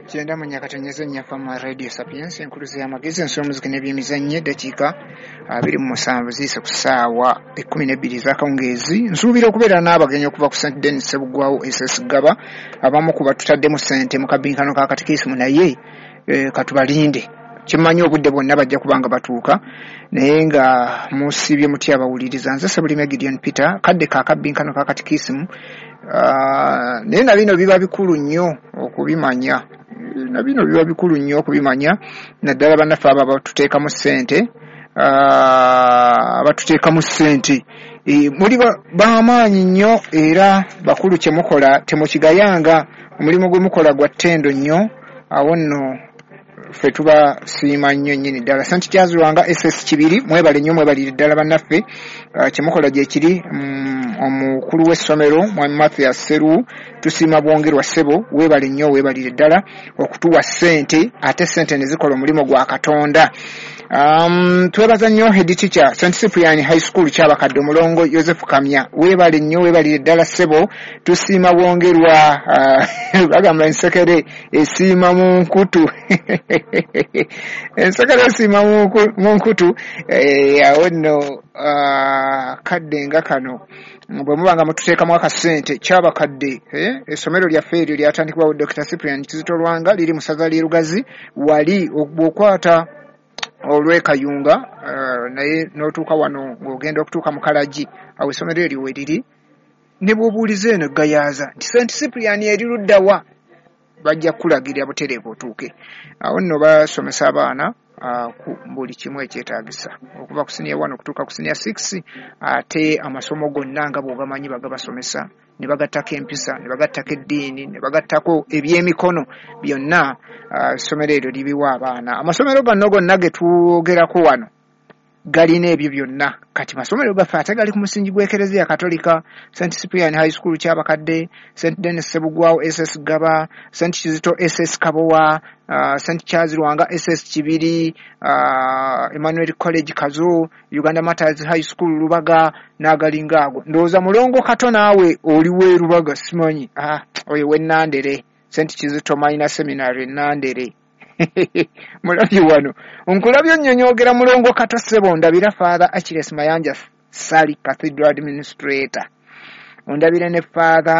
Kyenda munyakatanyeza nyafa mu Radio Sapiens enkuluzi y'amagezi ensomuziki n'ebyemizannyo eddakiika 27 ziise ku ssaawa 12 ez'akawungeezi. Nsuubira okubeera n'abagenyi okuva ku St. Denis Ssebugwawo SS Gaba abamu ku batutaddemu ssente mu kabinkano ka katikisimu naye katubalinde. Kimanyi obudde bwonna bajja kubanga batuuka naye nga musibye mutya abawuliriza. Nze Sebulime Gideon Peter kadde ka kabinkano ka katikisimu naye na bino biba bikulu nnyo okubimanya. Naddala bannaffe abo abatuteekamu ssente muli b'amaanyi nnyo era bakulu kye mukola temukigayanga. Omulimu gwe mukola gwa ttendo nnyo awo nno ffe tuba siima nnyo nnyini ddala. St. Charles Lwanga SS Kibiri mwebale nnyo mwebalire ddala bannaffe kyemukola gye kiri. Omukulu w'essomero Mwami Mathias Seru tusiima bwongerwa ssebo weebale nnyo weebalire ddala okutuwa ssente ate ssente ne zikola omulimu gwa Katonda. Twebaza nnyo head teacher St. Cyprian High School Kyabakadde Omulongo Joseph Kamya weebale nnyo weebalire ddala ssebo tusiima bwongerwa bagamba ensekere esiima mu nkutu ensekere esiima mu nkutu awo nno kadde nga kano bwe mubanga mututeekamu akasente Kyabakadde essomero lyaffe eryo lyatandikibwawo Dr. Cyprian Kizito Lwanga liri mu ssaza ly'e Lugazi wali okwata olw'ekayunga naye n'otuuka wano ng'ogenda okutuuka mu Kalagi awo essomero eryo we liri ne bw'obuuliza eno eggayaaza nti St. Cyprian eri luddawa bajja kukulagira butereevu otuuke. Awo nno basomesa abaana ku buli kimu ekyetaagisa okuva ku senior 1 okutuuka ku senior 6 ate amasomo gonna nga bw'ogamanyi bagabasomesa ne bagattako empisa ne bagattako eddiini ne bagattako ebyemikono byonna essomero eryo libiwa abaana. Amasomero gano gonna ge twogerako wano galina ebyo byonna. Kati masomero gaffe ate gali ku musingi gw'Ekereziya Katolika. St. Cyprian High School Kyabakadde, St. Denis Ssebugwawo SS Gaba, St. Kizito SS Kabowa, St. Charles Lwanga SS Kibiri, Emmanuel College Kazo, Uganda Martyrs High School Lubaga n'agalinga ago. Ndowooza mulongo kato naawe oli w'e Lubaga simanyi. Oyo w'e Nandere, St. Kizito Minor Seminary Nandere. Mulabye wano onkulabye nnyonyoogera mulongo kato ssebo ndabira Father Achilles Mayanja Sali Cathedral Administrator ondabire ne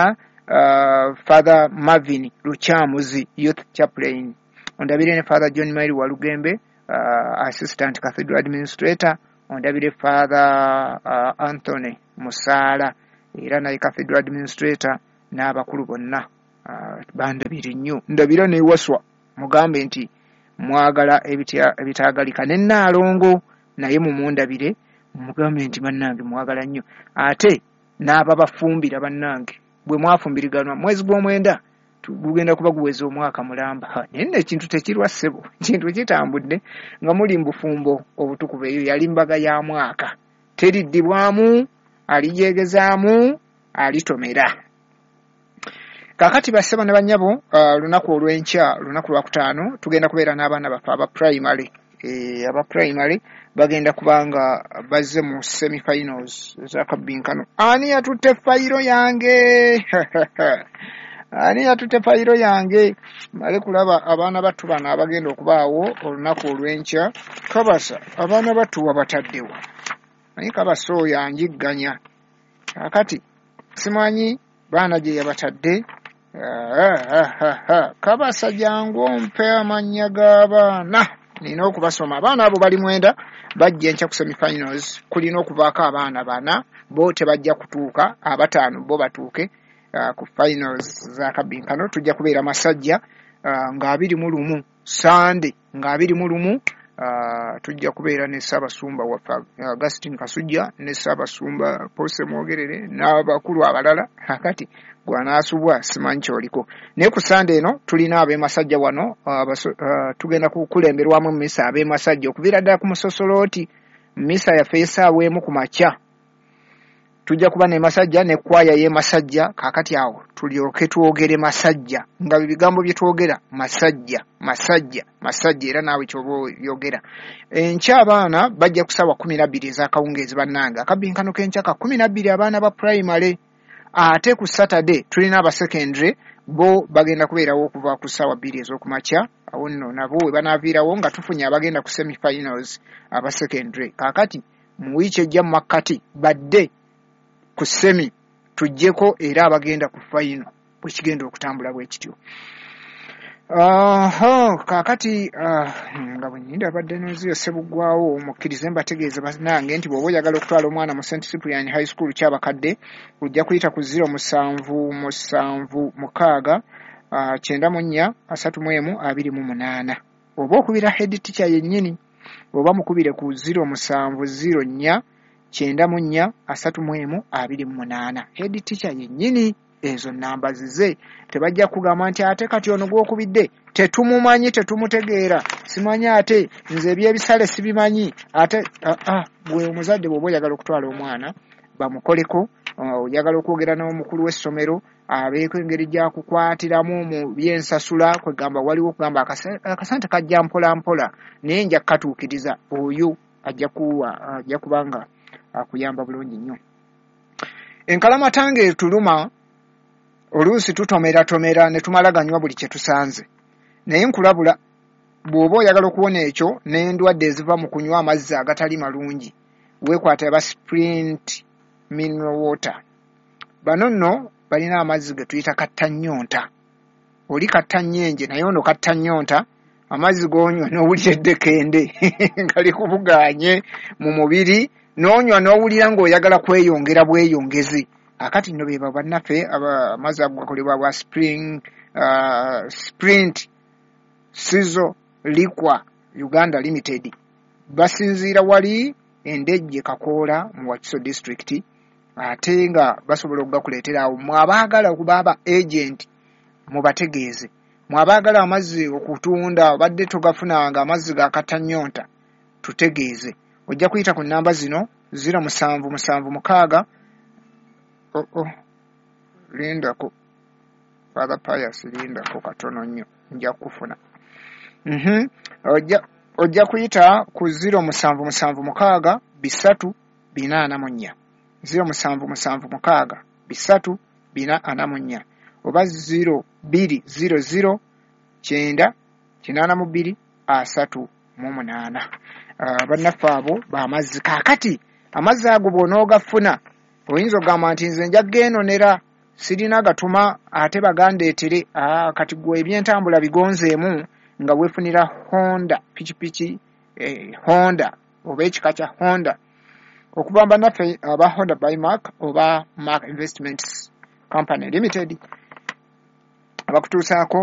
Father Marvin Luchamuzi Youth Chaplain ondabire ne Father John Mairi Walugembe Assistant Cathedral Administrator ondabire Father Anthony Musala era naye Cathedral Administrator n'abakulu bonna bandabire nnyo. Ndabira ne Waswa mugambe nti mwagala ebitaagalika ne Naalongo naye mumundabire mugambe nti bannange mwagala nnyo ate n'ababafumbira bannange bwe mwafumbiriganwa mwezi gw'omwenda tugenda kuba guweza omwaka mulamba naye ekintu tekirwa ssebo kintu kitambudde nga muli mbufumbo obutukuvu eyo yali mbaga ya mwaka teriddibwamu alijegezaamu alitomera. Kakati bassebo ne bannyabo lunaku olw'enkya lunaku lwa kutaano tugenda kubeera n'abaana baffe aba primary bagenda kubanga bazze mu semi-finals ez'akabinkano. Ani yatutte fayiro yange male kulaba abaana battu bano abagenda okubaawo olunaku olw'enkya. Kabasa abaana battu wabataddewa naye Kabasa oyo anjigganya kakati simanyi baana gye yabatadde. Kabasa jangu ompe amannya g'abaana nina okubasoma. Abaana abo bali 9 bajja enkya ku semi-finals. Kulina okuvaako abaana 4 bo tebajja kutuuka, 5 bo batuuke ku finals z'akabinkano. Tujja kubeera Masajja nga 21 Sunday nga 21 tujja kubeera ne Ssaabasumba waffe Augustine Kasujja ne Ssaabasumba Pose Mwogerere n'abakulu abalala. Akati gwanaasubwa simanyi kyoliko naye ku Sunday eno tulina ab'e Masajja wano tugenda kukulemberwamu mmisa ab'e Masajja okuviira ddala ku Musosolooti. Mmisa yaffe essaawa emu ku makya tujja kuba ne Masajja ne kwaya y'e Masajja. Kaakati awo tulyoke twogere Masajja nga bigambo bye twogera Masajja era naawe kyoba oyogera. Enkya abaana bajja ku ssaawa 12 ez'akawungeezi bannange akabinkano k'enkya ka 12 abaana ba primary ate ku Saturday tulina aba secondary bo bagenda kubeerawo okuva ku ssaawa 2 ez'okumakya awo nno nabo we banaaviirawo nga tufunye abagenda ku semi-finals aba secondary. Kaakati mu wiiki ejja mu makkati badde ku semi tujjeko era abagenda ku final bwe kigenda okutambula bwe kityo. Kaakati nga bwe nnyinda badde n'eziyo Ssebuggwawo mukkirize mbategeeze bannange nti bw'oba oyagala okutwala omwana mu St. Cyprian High School ky'abakadde ojja kuyita ku 0776 9431 oba okubira head teacher yennyini oba mukubire ku 0704 9431 head teacher yennyini. Ezo namba zize tebajja kugamba nti ate kati ono gw'okubidde tetumumanyi tetumutegeera simanyi ate nze ebyebisale sibimanyi ate gwe omuzadde bw'oba oyagala okutwala omwana bamukoleko. Oyagala okwogera n'omukulu w'essomero abeeko engeri gyakukwatiramu mu byensasula kwegamba waliwo okugamba akasente kajja mpola mpola naye nja kukatuukiriza oyo ajja kubanga akuyamba bulungi nnyo. Enkalamata etuluma oluusi tutomera ne tumala ganywa buli kye tusanze naye nkulabula bw'oba oyagala okuwona ekyo n'endwadde eziva mu kunywa amazzi agatali malungi weekwata aba Sprint mineral water. Bano nno balina amazzi ge tuyita kattanyonta. Oli kattannyenje naye ono kattanyonta amazzi g'onywa n'owulira eddekende nga likubuganye mu mubiri n'onywa n'owulira ng'oyagala kweyongera bweyongezi. Akati nno beba bannaffe amazzi ago gakolebwa bwa Sprint Sizzle Liquor Uganda Limited basinziira wali Endejje Kakoola mu Wakiso District ate nga basobola okugakuleetera awo. Mwabaagala okuba aba agent mubategeeze, mwabaagala amazzi okutunda badde togafunanga amazzi ga kattanyonta tutegeeze. Ojja kuyita ku namba zino 0776 lindako Father Pius lindako katono nnyo nja kufuna. Ojja kuyita ku 0776 344 0776 344 oba 0200 982 38. Bannaffe abo b'amazzi. Kaakati amazzi ago bw'onoogafuna oyinza okugamba nti nze nja geenonera sirina gatuma ate bagandeetere. Kati gwe ebyentambula bigonzeemu nga weefunira Honda pikipiki Honda oba ekika kya Honda okuva bannaffe aba Honda by Mark oba Mark Investments Company Limited abakutuusaako